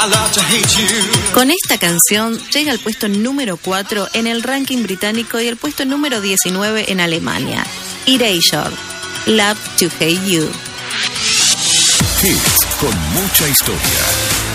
Con esta canción llega al puesto número 4 en el ranking británico y el puesto número 19 en Alemania. Erasure, Love to Hate You. Hits con mucha historia.